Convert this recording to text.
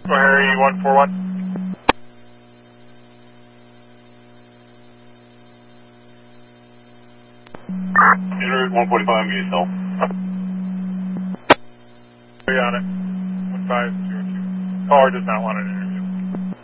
Harry 141. Inter 145, give yourself. We got it. 1502. Caller does not want an interview.